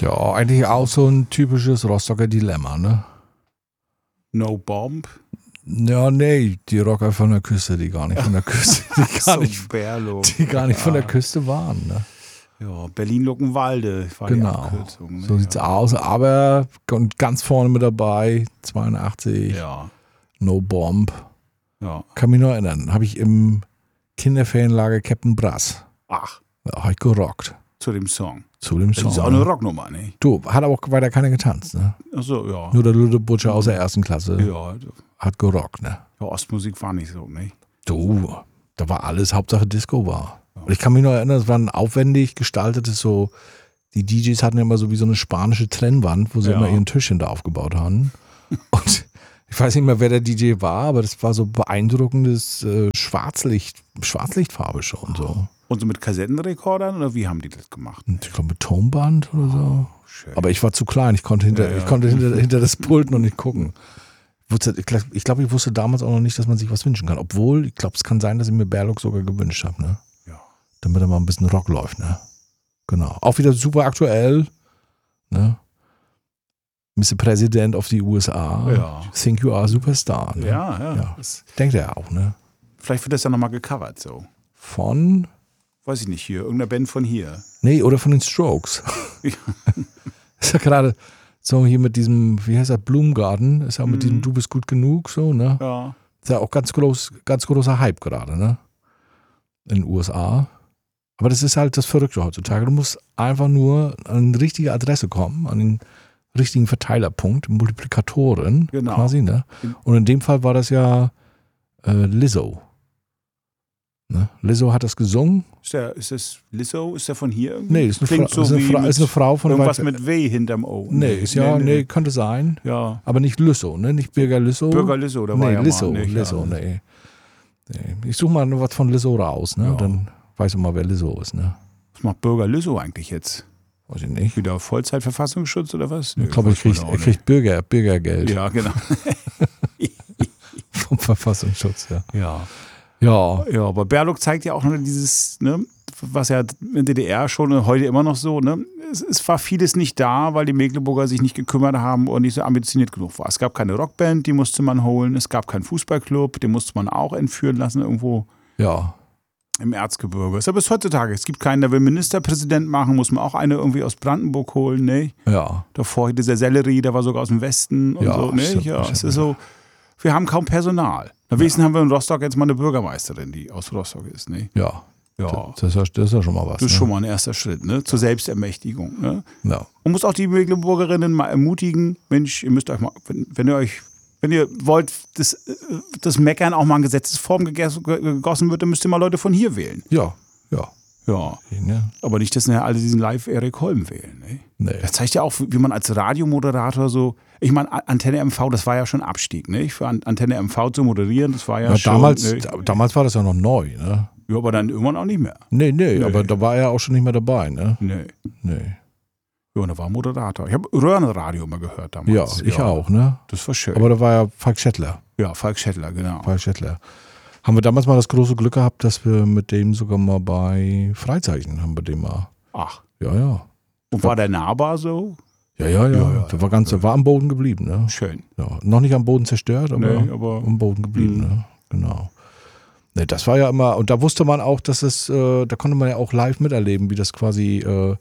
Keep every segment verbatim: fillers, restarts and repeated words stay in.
Ja, eigentlich auch so ein typisches Rostocker Dilemma, ne? No Bomb. Ja, nee, die Rocker von der Küste, die gar nicht von der Küste, die gar so nicht, Berlo. die gar nicht von der Ja. Küste waren, ne? Ja, Berlin-Luckenwalde war die Genau, Abkürzung. Ne? so sieht's ja. aus, aber und ganz vorne mit dabei, zweiundachtzig, Ja, No Bomb. ja. Kann mich noch erinnern, habe ich im Kinderferienlager Captain Brass, Ach, ja, hab ich gerockt zu dem Song. zu dem Das Song. ist auch eine Rocknummer, ne? Du, hat aber auch weiter keiner getanzt, ne? Achso, ja. Nur der Lüde Butcher aus der ersten Klasse Ja, hat gerockt, ne? ja, Ostmusik war nicht so, ne? Du, da war alles, Hauptsache Disco war. Und ich kann mich noch erinnern, es war ein aufwendig gestaltetes so, die D Js hatten ja immer so wie so eine spanische Trennwand, wo sie Ja. immer ihren Tisch hinter aufgebaut haben. Und ich weiß nicht mehr, wer der D J war, aber das war so beeindruckendes äh, Schwarzlicht, Schwarzlichtfarbe schon so. Und so mit Kassettenrekordern oder wie haben die das gemacht? Und ich glaube mit Tonband oder so. Schön. Aber ich war zu klein, ich konnte hinter, Ja, ja. ich konnte hinter, hinter das Pult noch nicht gucken. Wusste- Ich glaube, ich, glaub, ich wusste damals auch noch nicht, dass man sich was wünschen kann. Obwohl, ich glaube, es kann sein, dass ich mir Berlock sogar gewünscht habe, ne? Ja. Damit da mal ein bisschen Rock läuft, ne? Genau. Auch wieder super aktuell, ne? Mister President of the U S A. Ja. Think you are a superstar. Ne? Ja, ja. Ja. Das, Denkt er auch, ne? vielleicht wird das ja nochmal gecovert, so. Von, Weiß ich nicht, hier. Irgendeiner Band von hier. nee, oder von den Strokes. Ja. Ist ja gerade so hier mit diesem, wie heißt das, Blumengarten, ist ja mit Mhm. diesem Du bist gut genug, so, ne? Ja. Ist ja auch ganz groß, ganz großer Hype gerade, ne? In den U S A. Aber das ist halt das Verrückte heutzutage. Du musst einfach nur an die richtige Adresse kommen, an den richtigen Verteilerpunkt, Multiplikatoren Genau. quasi, ne? Und in dem Fall war das ja äh, Lizzo. Ne? Lizzo hat das gesungen. Ist, der, ist das Lizzo? Ist der von hier irgendwie? Nee, ist eine, Klingt Fra so ist, eine wie Fra mit ist eine Frau von irgendwas weit- mit W hinterm O. Nee, ist ja, nee, könnte sein. Ja. Aber nicht Lizzo, ne? Nicht Bürger Lizzo. Bürger Lizzo, da war nee, ja Lizzo, mal. nicht, Lizzo, ja. nee. nee. Ich suche mal nur was von Lizzo raus, ne? Ja. Dann weißt du mal, wer Lizzo ist, ne? Was macht Bürger Lizzo eigentlich jetzt? Weiß ich nicht. Wieder Vollzeitverfassungsschutz oder was? Ich glaube, ich krieg, er kriegt Bürger, Bürgergeld Ja, genau. vom Verfassungsschutz, ja. Ja. Ja, Ja, aber Berlock zeigt ja auch noch dieses, ne, was ja in der D D R schon und heute immer noch so, ne, es, es war vieles nicht da, weil die Mecklenburger sich nicht gekümmert haben und nicht so ambitioniert genug war. Es gab keine Rockband, die musste man holen, es gab keinen Fußballclub, den musste man auch entführen lassen irgendwo ja, im Erzgebirge. Ist aber bis heutzutage, es gibt keinen, der will Ministerpräsident machen, muss man auch eine irgendwie aus Brandenburg holen, ne? ja. Davor dieser Sellerie, der war sogar aus dem Westen und Ja, so, ne? stimmt, Ja, stimmt. es ist so, wir haben kaum Personal. Am wenigsten haben wir in Rostock jetzt mal eine Bürgermeisterin, die aus Rostock ist, ne? Ja, Ja. das ist ja, das ist ja schon mal was. Das ist ne? schon mal ein erster Schritt, ne? Zur Selbstermächtigung. Ne? Ja. Man muss auch die Mecklenburgerinnen mal ermutigen, Mensch, ihr müsst euch mal, wenn, wenn ihr euch, wenn ihr wollt, dass das Meckern auch mal in Gesetzesform gegessen- gegossen wird, dann müsst ihr mal Leute von hier wählen. Ja, ja. Ja. Ne? Aber nicht, dass nachher alle diesen Live-Erik Holm wählen. Ne? Nee. Das zeigt ja auch, wie man als Radiomoderator so, ich meine, Antenne M V, das war ja schon Abstieg, ne? Für An- Antenne M V zu moderieren, das war ja, Ja, schon. damals, Ne? da- damals war das ja noch neu, ne? Ja, aber dann irgendwann auch nicht mehr. Nee, nee, Nee. aber da war er auch schon nicht mehr dabei, ne? Nee. Nee. Ja, und er war Moderator. Ich habe Röhrenradio mal gehört damals. Ja, ich auch, ne? Das war schön. Aber da war ja Falk Schettler. Ja, Falk Schettler, genau. Falk Schettler. Haben wir damals mal das große Glück gehabt, dass wir mit dem sogar mal bei Freizeichen haben wir den mal. Ach. Ja, ja. Und war der nahbar so? Ja, ja, ja. Ja, ja, der war ganz, der war am Boden geblieben, ne? Schön. Ja. Noch nicht am Boden zerstört, aber, Nee, aber- am Boden geblieben, Mhm. ne? Genau. Ne, das war ja immer, und da wusste man auch, dass es, äh, da konnte man ja auch live miterleben, wie das quasi äh,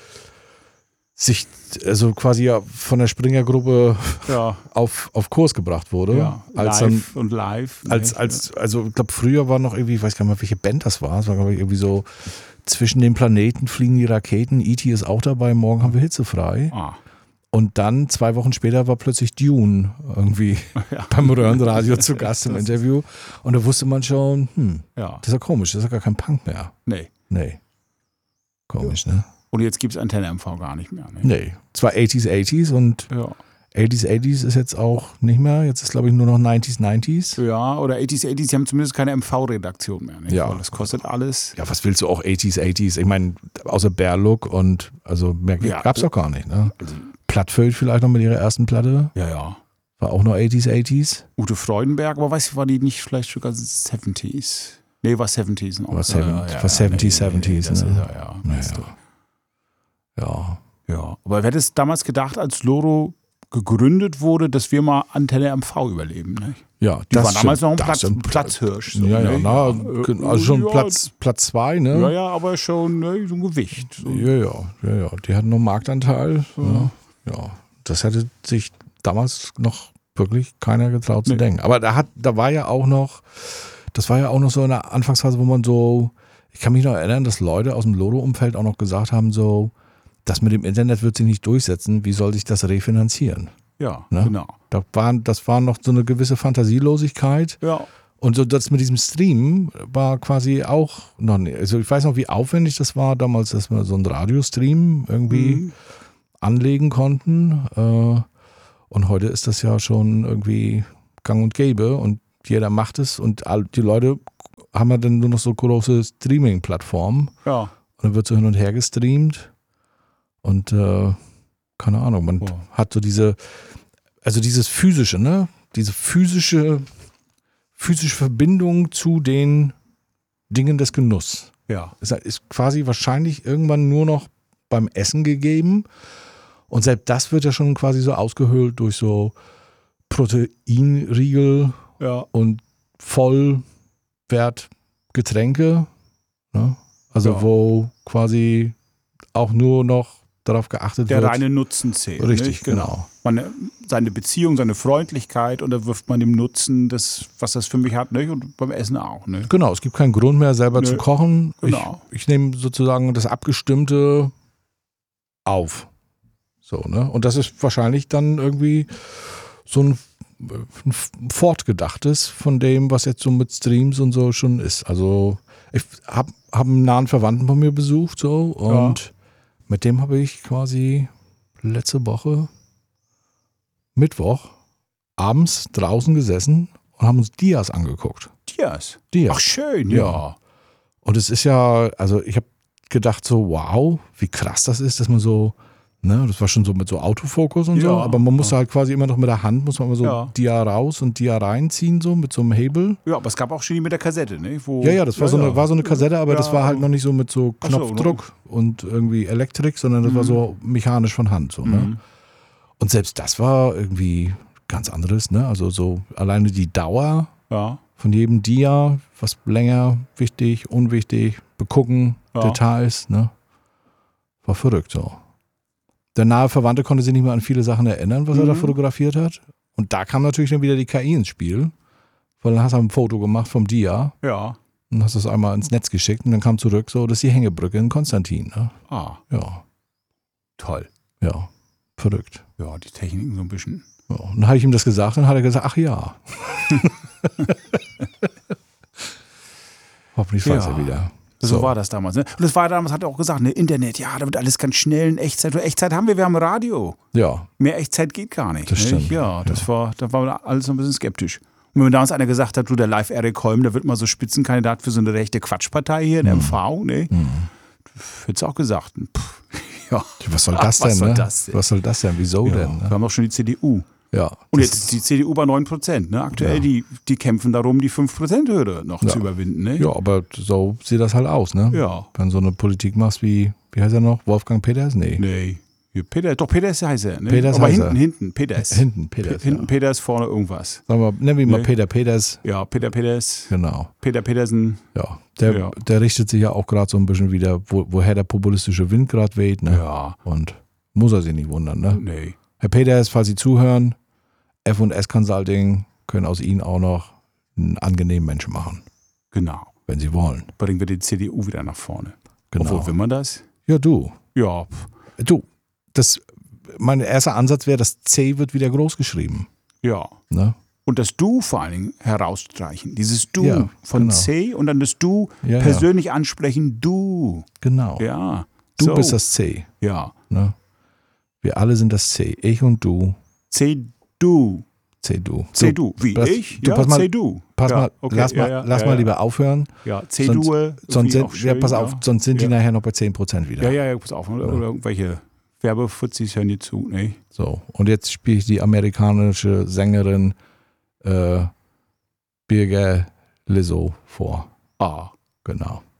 sich, also quasi ja von der Springergruppe Ja, auf, auf Kurs gebracht wurde. ja. als live dann, und live. ne? als, als, also ich glaube, früher war noch irgendwie, ich weiß gar nicht mehr, welche Band das war. Es war, glaube ich, irgendwie so, zwischen den Planeten fliegen die Raketen, E T ist auch dabei, morgen haben wir hitzefrei. Ah. Und dann, zwei Wochen später, war plötzlich Dune irgendwie Ja. beim Röhrenradio zu Gast im Interview. Und da wusste man schon, hm, Ja. das ist ja komisch, das ist ja gar kein Punk mehr. Nee. Nee. Komisch, ne? Und jetzt gibt es Antenne M V gar nicht mehr. Ne? Nee. Zwar achtziger, achtziger und Ja. achtziger, achtziger ist jetzt auch nicht mehr. Jetzt ist, glaube ich, nur noch neunziger, neunziger. Ja, oder achtziger, achtziger, die haben zumindest keine M V-Redaktion mehr. Ne? Ja. Weil das kostet alles. Ja, was willst du auch achtziger, achtziger? Ich meine, außer Berlook und, also mehr Ja. gab's doch gar nicht, ne? Also, Plattfeld vielleicht noch mit ihrer ersten Platte. ja, ja. War auch noch achtziger, achtziger. Ute Freudenberg, aber weißt du, war die nicht vielleicht sogar siebziger? Nee, war siebziger noch. War sieben- war siebzig, nee, nee, siebziger, das ne? ist ja, ja. Naja. Weißt du. Ja. Ja. Aber wer hätte es damals gedacht, als Loro gegründet wurde, dass wir mal Antenne M V überleben, ne? Ja, Die das waren damals stimmt. noch ein Das Platz, sind- Platzhirsch. So, Ja, ja, ne? na, äh, also schon ja, Platz, Platz zwei, ne? Ja, ja, aber schon ne, so ein Gewicht. So. Ja, ja, ja, ja. Die hatten noch Marktanteil. Ja. Ja, das hätte sich damals noch wirklich keiner getraut zu Nee. denken. Aber da hat, da war ja auch noch, das war ja auch noch so eine Anfangsphase, wo man so, ich kann mich noch erinnern, dass Leute aus dem Loro-Umfeld auch noch gesagt haben, so, das mit dem Internet wird sich nicht durchsetzen, wie soll sich das refinanzieren? Ja, Ne? genau. Da waren, das war noch so eine gewisse Fantasielosigkeit. Ja, Und so das mit diesem Stream war quasi auch noch nicht. Also ich weiß noch, wie aufwendig das war damals, dass wir so einen Radiostream irgendwie Mhm. anlegen konnten. Äh, Und heute ist das ja schon irgendwie gang und gäbe und jeder macht es und all, die Leute haben ja dann nur noch so große Streaming-Plattformen ja. und dann wird so hin und her gestreamt und äh, keine Ahnung, man Wow. hat so diese, also dieses physische, ne? Diese physische, physische Verbindung zu den Dingen des Genuss. Ja. Ist, ist quasi wahrscheinlich irgendwann nur noch beim Essen gegeben. Und selbst das wird ja schon quasi so ausgehöhlt durch so Proteinriegel Ja. und Vollwertgetränke. Ne? Also Ja. wo quasi auch nur noch darauf geachtet Der wird. reine Nutzen zählt. Richtig, nicht? genau. Man, seine Beziehung, seine Freundlichkeit und da wirft man dem Nutzen, das, was das für mich hat, nicht? Und beim Essen auch. Ne? Genau, es gibt keinen Grund mehr, selber Nö, zu kochen. genau. Ich, ich nehme sozusagen das Abgestimmte auf. So, ne? Und das ist wahrscheinlich dann irgendwie so ein, ein Fortgedachtes von dem, was jetzt so mit Streams und so schon ist. Also ich habe hab einen nahen Verwandten von mir besucht so und mit dem habe ich quasi letzte Woche Mittwoch abends draußen gesessen und haben uns Dias angeguckt. Dias. Dias. Ach, schön, Ja. ja. Und es ist ja, also ich habe gedacht so, wow, wie krass das ist, dass man so, ne, das war schon so mit so Autofokus und so, Ja. aber man musste halt quasi immer noch mit der Hand, muss man immer so Ja. Dia raus und Dia reinziehen, so mit so einem Hebel. Ja, aber es gab auch schon die mit der Kassette, ne? Wo, Ja, ja, das war, so, eine, ja. war so eine Kassette, aber Ja, das war halt noch nicht so mit so Ach so, Knopfdruck und irgendwie Elektrik, sondern das war Mhm. so mechanisch von Hand. So, ne? Mhm. Und selbst das war irgendwie ganz anderes, ne? Also so alleine die Dauer Ja. von jedem Dia, was länger, wichtig, unwichtig, begucken, Ja. Details, ne? War verrückt so. Der nahe Verwandte konnte sich nicht mehr an viele Sachen erinnern, was er da Mhm. fotografiert hat. Und da kam natürlich dann wieder die K I ins Spiel. Weil dann hast du ein Foto gemacht vom Dia Ja. und hast das einmal ins Netz geschickt und dann kam zurück, so, das ist die Hängebrücke in Konstantin. Ne? Ah, Ja, toll. ja, verrückt. Ja, die Techniken so ein bisschen. Ja. Und dann habe ich ihm das gesagt und dann hat er gesagt, ach ja. Hoffentlich weiß Ja. er wieder. So war das damals. Ne? Und das war damals, hat er auch gesagt, ne, Internet, ja, da wird alles ganz schnell in Echtzeit. Und Echtzeit haben wir, wir haben Radio. Ja, Mehr Echtzeit geht gar nicht. Das ne? stimmt. Ja, das war, da war alles noch ein bisschen skeptisch. Und wenn mir damals einer gesagt hat, du, der Live-Erik Holm, der wird mal so Spitzenkandidat für so eine rechte Quatschpartei hier in M V, ne? Mhm. Hättest du auch gesagt. Pff, ja. Was soll Ach, das was denn? soll ne? das denn? Was soll das denn? Wieso Ja, denn? wir Ne? haben auch schon die C D U. Ja. Und das- jetzt ist die C D U bei neun Prozent. Ne? Aktuell, Ja. die, die kämpfen darum, die fünf Prozent Hürde noch Ja. zu überwinden. Ne? Ja, aber so sieht das halt aus, ne? Ja. Wenn du so eine Politik machst wie, wie heißt er noch? Wolfgang Peters? Nee. Nee. Hier, Peter, doch, Peters heißt er. Ne? Peters Aber heißt hinten, er. hinten, Peters. Hinten Peters. hinten ja. Peters, vorne irgendwas. Sagen wir, nennen wir ihn mal Nee. Peter Peters. Ja, Peter Peters, Genau. Peter Petersen. Ja. Der, Ja. der richtet sich ja auch gerade so ein bisschen wieder, wo, woher der populistische Wind gerade weht, ne? Ja, Und muss er sich nicht wundern, ne? nee. Herr Peters, falls Sie zuhören, F und S Consulting können aus Ihnen auch noch einen angenehmen Menschen machen, Genau. wenn Sie wollen. Bringen wir die C D U wieder nach vorne. Genau. Obwohl, will man das? Ja, du. Ja, pf, Du, das, mein erster Ansatz wäre, das C wird wieder groß geschrieben. ja. Ne? Und das Du vor allen Dingen herausstreichen. Dieses Du Ja, von genau. C und dann das Du Ja, persönlich ansprechen. Du. Genau. Ja. Du so. bist das C. Ja. Ne? Wir alle sind das C. Ich und du. C, Du. C, du. C, Du, Du. Wie pass- ich? du, ja, pass mal- C, Du. Pass ja, mal, okay, lass ja, mal, ja, lass ja, mal ja. lieber aufhören. Ja, C, Sonst- Du. Sonst sind, ja, pass auf, sonst sind die ja. nachher noch bei zehn Prozent wieder. Ja, ja, ja, pass auf. Oder, oder irgendwelche Werbefuzis hören dir zu. Nee. So, und jetzt spiele ich die amerikanische Sängerin äh, Birgit Lizzo vor. Ah. Genau.